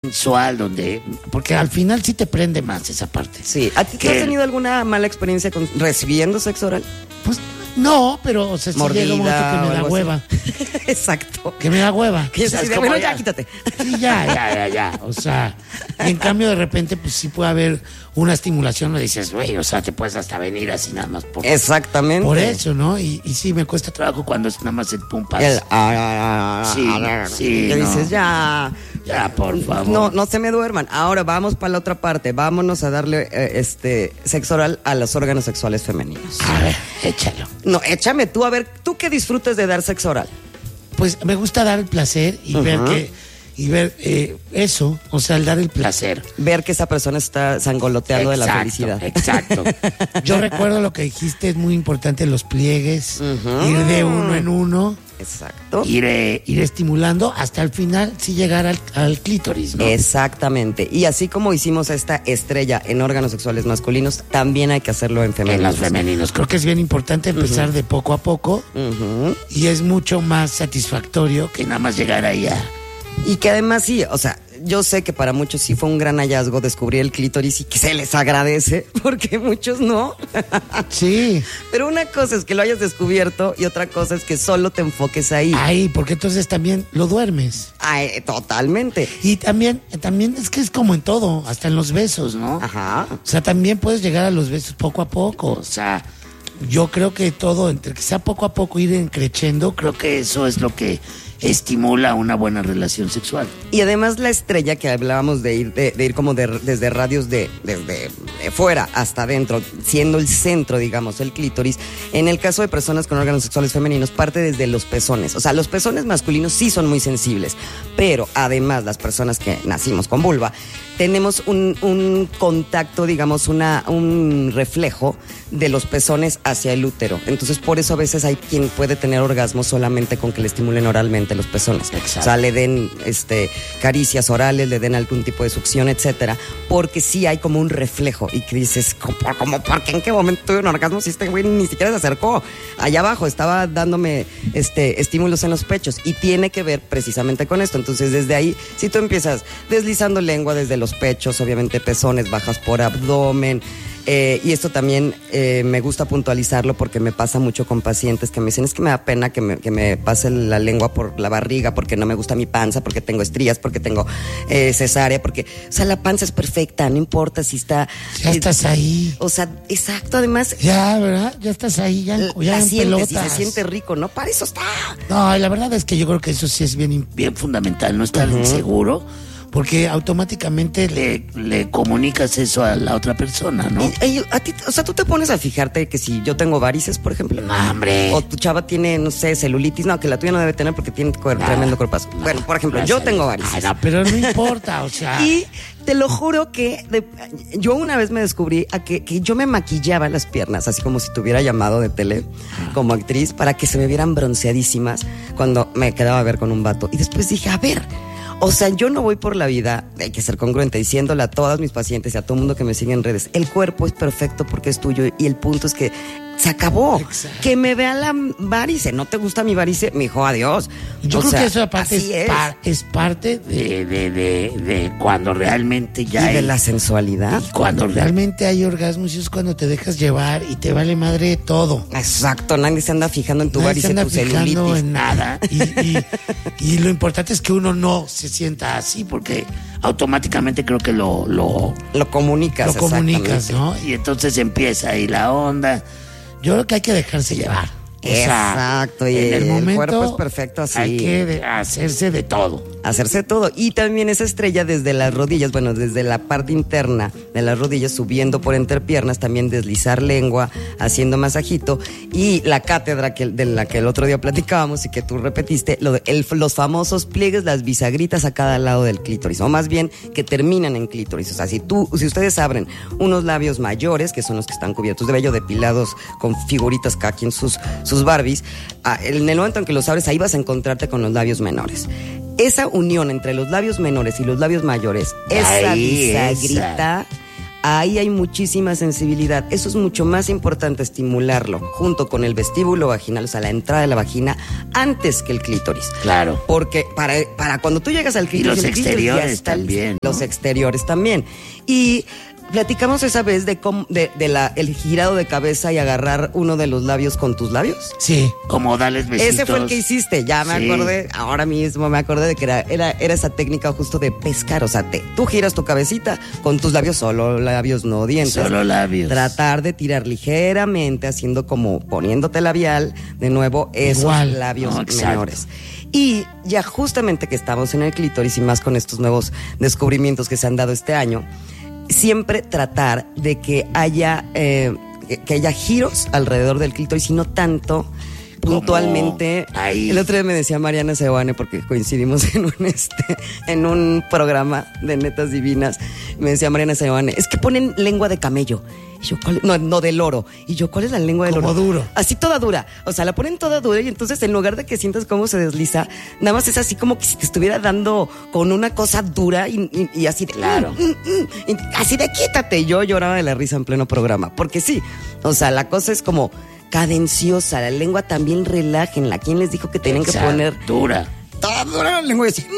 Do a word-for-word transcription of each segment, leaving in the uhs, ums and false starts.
sensual, donde, porque al final sí te prende más esa parte. Sí. ¿A ti te has tenido alguna mala experiencia con recibiendo sexo oral? Pues no, pero o sea, si llega un momento que me da hueva. Exacto. Que me da hueva. Que es así de, bueno, ya, quítate. Sí, ya, ya, ya, ya. O sea, y en cambio de repente, pues sí puede haber una estimulación, me dices, güey, o sea, te puedes hasta venir así nada más por... Exactamente. Por eso, ¿no? Y, y sí, me cuesta trabajo cuando es nada más el pum, pas. El, ah, ah, sí, ah, sí, que no. dices, ya... Ya, por favor. No, no se me duerman. Ahora vamos para la otra parte. Vámonos a darle eh, este sexo oral a los órganos sexuales femeninos. A ver, échalo. No, échame tú, a ver, ¿tú qué disfrutas de dar sexo oral? Pues me gusta dar el placer y Uh-huh. ver que y ver eh, eso, o sea, el dar el placer. Ver que esa persona está sangoloteando Exacto, de la felicidad. Exacto. Yo recuerdo lo que dijiste, es muy importante los pliegues, Uh-huh. ir de uno en uno. Exacto. Ir, eh, ir estimulando hasta el final, sí llegar al, al clítoris, ¿no? Exactamente. Y así como hicimos esta estrella en órganos sexuales masculinos, también hay que hacerlo en femeninos. En los femeninos. Creo que es bien importante empezar uh-huh. de poco a poco uh-huh. y es mucho más satisfactorio que nada más llegar ahí a... Y que además sí, o sea, yo sé que para muchos sí fue un gran hallazgo descubrir el clítoris y que se les agradece, porque muchos no. Sí. Pero una cosa es que lo hayas descubierto y otra cosa es que solo te enfoques ahí. Ahí, porque entonces también lo duermes. Ay, totalmente. Y también, también es que es como en todo, hasta en los besos, ¿no? Ajá. O sea, también puedes llegar a los besos poco a poco, o sea... Yo creo que todo, entre que sea poco a poco ir creciendo, creo que eso es lo que estimula una buena relación sexual. Y además la estrella que hablábamos de ir, de, de ir como de, desde radios de, desde fuera hasta adentro, siendo el centro, digamos, el clítoris, en el caso de personas con órganos sexuales femeninos, parte desde los pezones. O sea, los pezones masculinos sí son muy sensibles, pero además las personas que nacimos con vulva, tenemos un, un contacto, digamos, una, un reflejo de los pezones hacia el útero. Entonces, por eso a veces hay quien puede tener orgasmo solamente con que le estimulen oralmente los pezones. Exacto. O sea, le den este, caricias orales, le den algún tipo de succión, etcétera, porque sí hay como un reflejo y que dices, ¿cómo, cómo por qué en qué momento tuve un orgasmo si este güey ni siquiera se acercó? Allá abajo estaba dándome este, estímulos en los pechos y tiene que ver precisamente con esto. Entonces, desde ahí, si tú empiezas deslizando lengua desde los pechos, obviamente pezones, bajas por abdomen, Eh, y esto también eh, me gusta puntualizarlo porque me pasa mucho con pacientes que me dicen, es que me da pena que me, que me pase la lengua por la barriga porque no me gusta mi panza, porque tengo estrías, porque tengo eh, cesárea, porque, o sea, la panza es perfecta, no importa si está... Ya eh, estás ahí. O sea, exacto, además... Ya, ¿verdad? Ya estás ahí, ya, ya la en sientes pelotas. y se siente rico, ¿no? Para eso está. No, la verdad es que yo creo que eso sí es bien, bien fundamental, no estar uh-huh. inseguro. Porque automáticamente le, le comunicas eso a la otra persona, ¿no? Y, y, a ti, o sea, tú te pones a fijarte que si yo tengo varices, por ejemplo. No, hombre. O tu chava tiene, no sé, celulitis. No, que la tuya no debe tener porque tiene cuer- tremendo cuerpazo. No, bueno, por ejemplo, yo tengo varices. Ay, no, pero no importa, o sea. Y te lo juro que de, yo una vez me descubrí a que, que yo me maquillaba las piernas, así como si tuviera llamado de tele, como actriz, para que se me vieran bronceadísimas cuando me quedaba a ver con un vato. Y después dije, a ver... O sea, yo no voy por la vida, hay que ser congruente, diciéndole a todas mis pacientes y a todo el mundo que me sigue en redes, el cuerpo es perfecto porque es tuyo y el punto es que se acabó. Exacto. Que me vea la varice, ¿no te gusta mi varice? Me dijo, adiós. Yo o creo sea, que eso aparte es, es. Par, es parte de, de, de, de cuando realmente ya y hay... de la sensualidad. Y cuando realmente hay orgasmos, y es cuando te dejas llevar y te vale madre todo. Exacto, nadie se anda fijando en tu nadie varice, se anda tu fijando celulitis. en nada. Y, y, y lo importante es que uno no se sienta así, porque automáticamente creo que lo... Lo, lo comunicas, Lo comunicas, ¿no? Y entonces empieza ahí la onda. Yo creo que hay que dejarse llevar. O Exacto, sea, y en el, el momento cuerpo es perfecto así. Hay que de, hacerse de todo. Hacerse todo. Y también esa estrella desde las rodillas, bueno, desde la parte interna de las rodillas, subiendo por entrepiernas, también deslizar lengua, haciendo masajito. Y la cátedra que, de la que el otro día platicábamos y que tú repetiste, lo de, el, los famosos pliegues, las bisagritas a cada lado del clítoris, o más bien que terminan en clítoris. O sea, si tú, si ustedes abren unos labios mayores, que son los que están cubiertos de vello, depilados con figuritas cada quien sus sus Barbies, en el momento en que los abres, ahí vas a encontrarte con los labios menores. Esa unión entre los labios menores y los labios mayores, esa Ahí, bisagrita, esa. Ahí hay muchísima sensibilidad. Eso es mucho más importante estimularlo junto con el vestíbulo vaginal, o sea, la entrada de la vagina, antes que el clítoris. Claro. Porque para, para cuando tú llegas al clítoris... Y los el clítoris exteriores ya está, también, ¿no? Los exteriores también. Y... platicamos esa vez de cómo, de, de la, el girado de cabeza y agarrar uno de los labios con tus labios. Sí, como darles besitos. Ese fue el que hiciste, ya me Sí. acordé, ahora mismo me acordé de que era, era, era esa técnica justo de pescar, o sea, te, tú giras tu cabecita con tus labios, solo labios, no dientes. Solo labios. Tratar de tirar ligeramente, haciendo como poniéndote labial, de nuevo, esos Igual. labios No, exacto. menores. Y ya justamente que estamos en el clítoris y más con estos nuevos descubrimientos que se han dado este año, siempre tratar de que haya eh, que haya giros alrededor del clítoris y no tanto puntualmente. Ahí. El otro día me decía Mariana Seoane, porque coincidimos en un este en un programa de Netas Divinas, me decía Mariana Seoane, es que ponen lengua de camello. Y yo, ¿cuál? No, no, de loro. Y yo, ¿cuál es la lengua del Como loro? duro. Así toda dura. O sea, la ponen toda dura y entonces en lugar de que sientas cómo se desliza, nada más es así como que si te estuviera dando con una cosa dura y, y, y así de... Claro. Mm, mm, mm, y así de quítate. Y yo lloraba de la risa en pleno programa. Porque sí, o sea, la cosa es como cadenciosa. La lengua también relájenla. ¿Quién les dijo que tenían que Exacto. poner Dura. toda dura la lengua y así?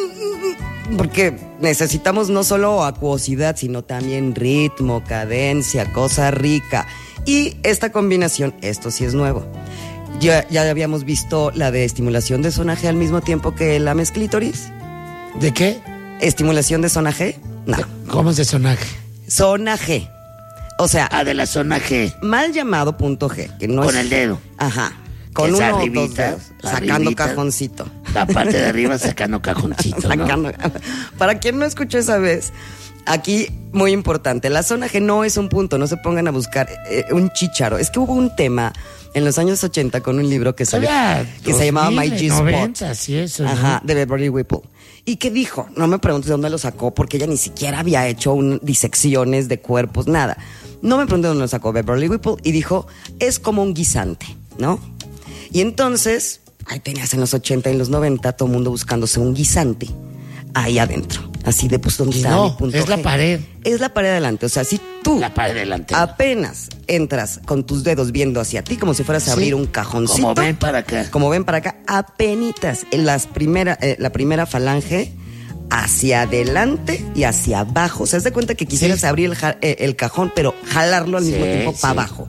Porque necesitamos no solo acuosidad, sino también ritmo, cadencia, cosa rica. Y esta combinación, esto sí es nuevo. Ya, ya habíamos visto la de estimulación de zona G al mismo tiempo que la clítoris. ¿De qué? ¿Estimulación de zona G? No. ¿Cómo es de sonaje? Zona G. O sea, Ah, de la zona G. mal llamado punto G, que no Con es... el dedo. Ajá. Con Que es uno o dos arribita, dedos, sacando arribita. cajoncito. La parte de arriba sacando cajoncito, ¿no? Sacando- Para quien no escuchó esa vez, aquí muy importante, la zona G no es un punto, no se pongan a buscar eh, un chícharo. Es que hubo un tema en los años ochenta con un libro que salió, Todavía que se llamaba My G-Spot. noventas y eso, ¿no? Ajá, de Beverly Whipple. ¿Y qué dijo? No me preguntes de dónde lo sacó, porque ella ni siquiera había hecho un, disecciones de cuerpos, nada. No me pregunté de dónde lo sacó Beverly Whipple y dijo, es como un guisante, ¿no? Y entonces, ahí tenías en los ochenta y en los noventa todo el mundo buscándose un guisante ahí adentro. Así de pues dónde Y está no, mi punto es la G? pared. Es la pared adelante. O sea, si tú La pared delantera. apenas entras con tus dedos viendo hacia ti como si fueras a Sí. abrir un cajoncito. Como ven para acá. Como ven para acá, apenitas en las primera, eh, la primera falange hacia adelante y hacia abajo. O sea, haz de cuenta que quisieras Sí. abrir el, ja- eh, el cajón, pero jalarlo al Sí, mismo tiempo sí. para abajo.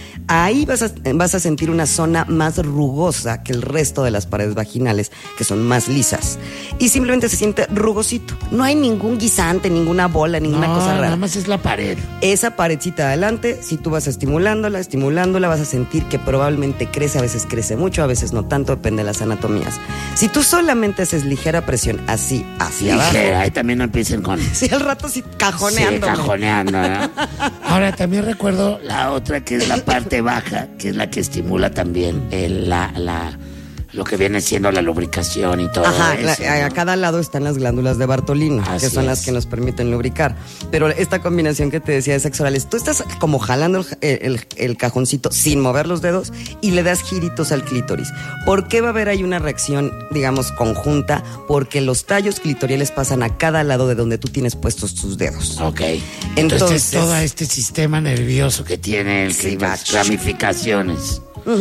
Ahí vas a, vas a sentir una zona más rugosa que el resto de las paredes vaginales, que son más lisas. Y simplemente se siente rugosito. No hay ningún guisante, ninguna bola, ninguna No, cosa rara. nada más es la pared. Esa paredcita adelante, si tú vas estimulándola, estimulándola, vas a sentir que probablemente crece, a veces crece mucho, a veces no tanto, depende de las anatomías. Si tú solamente haces ligera presión así, hacia Ligera, abajo, ahí también no empiecen con... si al rato sí cajoneando. Sí, cajoneando, ¿no? Ahora, también recuerdo la otra, que es la parte baja, que es la que estimula también el, la, la, lo que viene siendo la lubricación y todo Ajá, eso, la- a ¿no? cada lado están las glándulas de Bartolino, Así que son es. las que nos permiten lubricar. Pero esta combinación que te decía de sexo orales, tú estás como jalando el, el- el cajoncito sin mover los dedos y le das giritos al clítoris. ¿Por qué va a haber ahí una reacción, digamos, conjunta? Porque los tallos clitoriales pasan a cada lado de donde tú tienes puestos tus dedos. Ok. Entonces, Entonces- todo este sistema nervioso que tiene el Sí, clítoris, va. ramificaciones.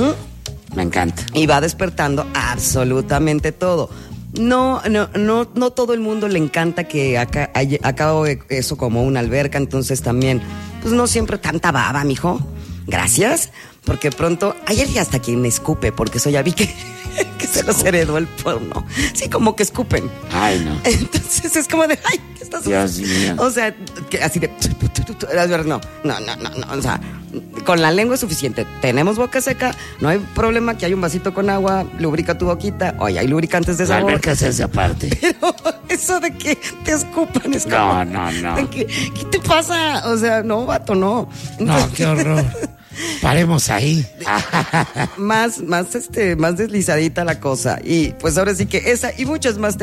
Me encanta. Y va despertando absolutamente todo. No, no, no, no todo el mundo le encanta que acá hay- acabe eso como una alberca, entonces también, pues no siempre tanta baba, mijo. Gracias, porque pronto, ayer ya hasta quien me escupe, porque eso ya vi que, que se los heredó el porno. Sí, como que escupen. Ay, no. Entonces es como de, ay, ¿qué estás Dios mío. O sea, que así de, no, no, no, no, no, o sea, con la lengua es suficiente. Tenemos boca seca, no hay problema que hay un vasito con agua, lubrica tu boquita, oye, hay lubricantes de La sabor. alberca se hace aparte. Pero eso de que te escupan es No, como, no, no. de que, ¿qué te pasa? O sea, no, vato, no. No, qué horror. Paremos ahí. más, más, este, más deslizadita la cosa. Y pues ahora sí que esa y muchas más